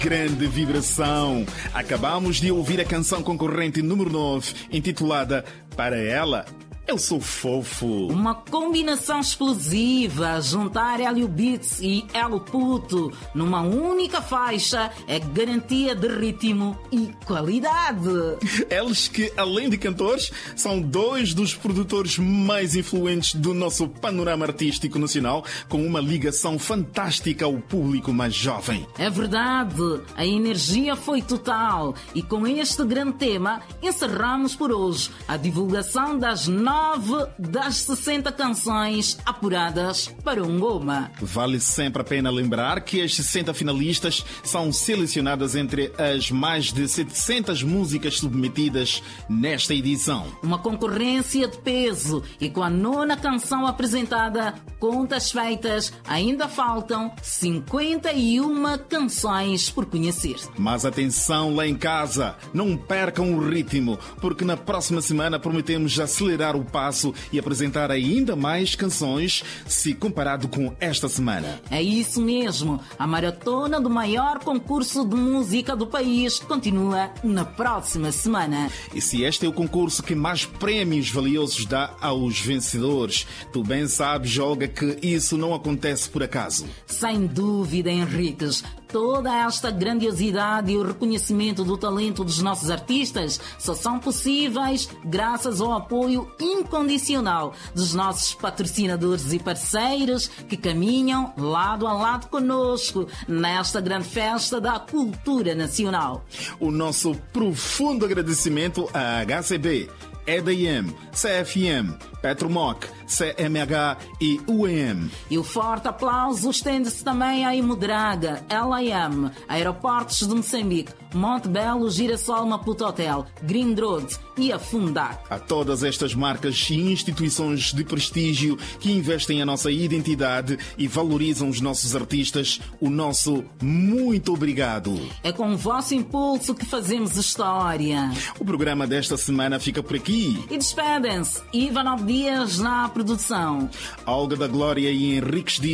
Grande vibração! Acabamos de ouvir a canção concorrente número 9, intitulada Para Ela, Eu Sou Fofo. Uma combinação explosiva, juntar Hélio Beats e Elo Puto numa única faixa é garantia de ritmo e qualidade. Eles que, além de cantores, são dois dos produtores mais influentes do nosso panorama artístico nacional, com uma ligação fantástica ao público mais jovem. É verdade, a energia foi total e com este grande tema encerramos por hoje a divulgação das 9 das 60 canções apuradas para um Goma. Vale sempre a pena lembrar que as 60 finalistas são selecionadas entre as mais de 700 músicas submetidas nesta edição. Uma concorrência de peso e com a 9ª canção apresentada, contas feitas, ainda faltam 51 canções por conhecer. Mas atenção lá em casa, não percam o ritmo, porque na próxima semana prometemos acelerar o passo e apresentar ainda mais canções se comparado com esta semana. É isso mesmo, a maratona do maior concurso de música do país continua na próxima semana. E se este é o concurso que mais prémios valiosos dá aos vencedores, tu bem sabes, Olga, que isso não acontece por acaso. Sem dúvida, Henriques. Toda esta grandiosidade e o reconhecimento do talento dos nossos artistas só são possíveis graças ao apoio incondicional dos nossos patrocinadores e parceiros que caminham lado a lado conosco nesta grande festa da cultura nacional. O nosso profundo agradecimento à HCB, EDM, CFM, Petromoc, CMH e UEM. E o forte aplauso estende-se também à Imodraga, LAM, Aeroportos de Moçambique, Monte Belo, Girassol, Maputo Hotel, Green Road e a Fundac. A todas estas marcas e instituições de prestígio que investem a nossa identidade e valorizam os nossos artistas, o nosso muito obrigado. É com o vosso impulso que fazemos história. O programa desta semana fica por aqui. E despedem-se Ivanov Dias na produção, Olga da Glória e Henriques Dias